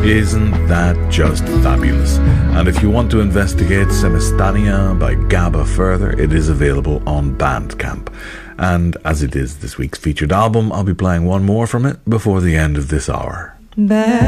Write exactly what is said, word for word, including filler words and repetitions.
Isn't that just fabulous? And if you want to investigate Semestania by Gabba further, it is available on Bandcamp. And as it is this week's featured album, I'll be playing one more from it before the end of this hour. Bye.